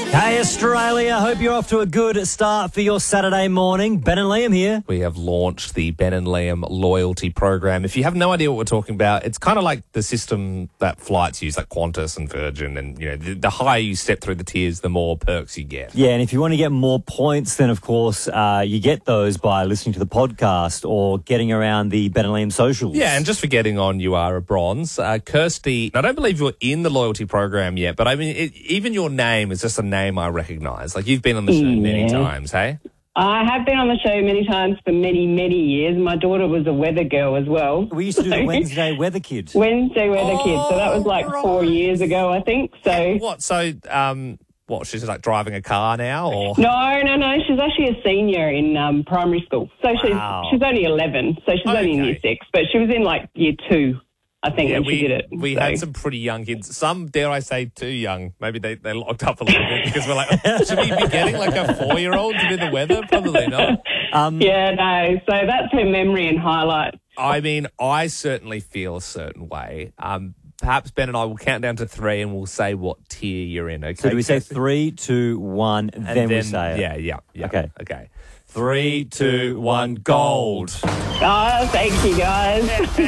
Hey Australia, hope you're off to a good start for your Saturday morning. Ben and Liam here. We have launched the Ben and Liam loyalty program. If you have no idea what we're talking about, it's kind of like the system that flights use, like Qantas and Virgin. And, you know, the higher you step through the tiers, the more perks you get. Yeah, and if you want to get more points, then of course you get those by listening to the podcast or getting around the Ben and Liam socials. Yeah, and just for getting on, you are a bronze. Kirsty, I don't believe you're in the loyalty program yet, but I mean, even your name is just a name I recognise. Like, you've been on the show many times, hey? I have been on the show many times for many, many years. My daughter was a weather girl as well. We used to do the Wednesday Weather Kid. Wednesday Weather Kid. So that was like 4 years ago, I think. So What? So, she's like driving a car now, or? No. She's actually a senior in primary school. So she's only 11. So she's only in year 6. But she was in like year 2. I think when she did it. We had some pretty young kids. Some, dare I say, too young. Maybe they locked up a little bit because we're like, should we be getting like a 4-year-old to do the weather? Probably not. Yeah, no. So that's her memory and highlight. I mean, I certainly feel a certain way. Perhaps Ben and I will count down to 3 and we'll say what tier you're in, okay? So do we say 3, 2, 1, and then we say it? Yeah. Okay. 3, 2, 1, gold. Oh, thank you, guys.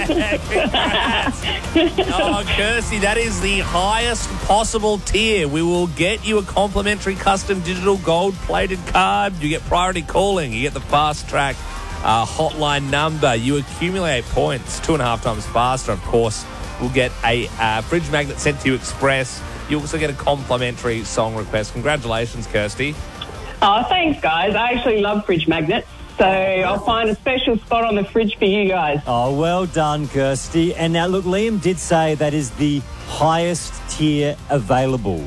Oh, Kirsty, that is the highest possible tier. We will get you a complimentary custom digital gold-plated card. You get priority calling. You get the fast track hotline number. You accumulate points 2.5 times faster, of course. We'll get a fridge magnet sent to you express. You also get a complimentary song request. Congratulations, Kirsty. Oh, thanks, guys. I actually love fridge magnets, so I'll find a special spot on the fridge for you guys. Oh, well done, Kirsty. And now, look, Liam did say that is the highest tier available.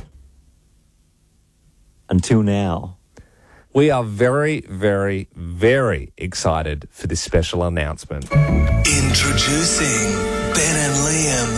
Until now. We are very, very, very excited for this special announcement. Introducing Ben and Liam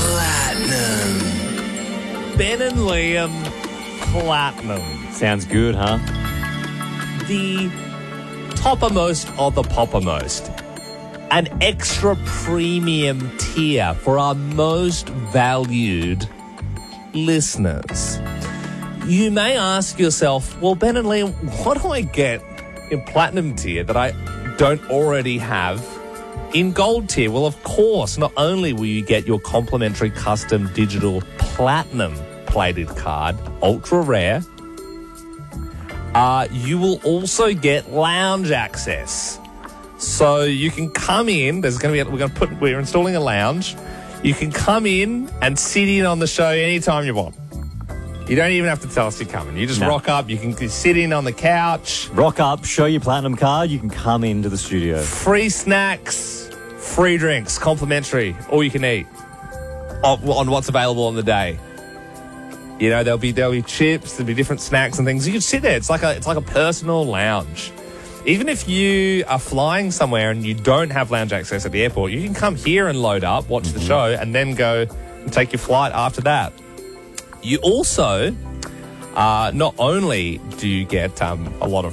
Platinum. Ben and Liam Platinum. Sounds good, huh? The toppermost of the poppermost. An extra premium tier for our most valued listeners. You may ask yourself, well, Ben and Liam, what do I get in platinum tier that I don't already have in gold tier? Well, of course, not only will you get your complimentary custom digital platinum plated card, ultra rare, you will also get lounge access. So you can come in. We're installing a lounge. You can come in and sit in on the show anytime you want. You don't even have to tell us you're coming. You just rock up. You can sit in on the couch. Rock up, show your platinum card. You can come into the studio. Free snacks, free drinks, complimentary, all you can eat on what's available on the day. You know, there'll be chips, there'll be different snacks and things. You can sit there. It's like a personal lounge. Even if you are flying somewhere and you don't have lounge access at the airport, you can come here and load up, watch the show, and then go and take your flight after that. You also, not only do you get a lot of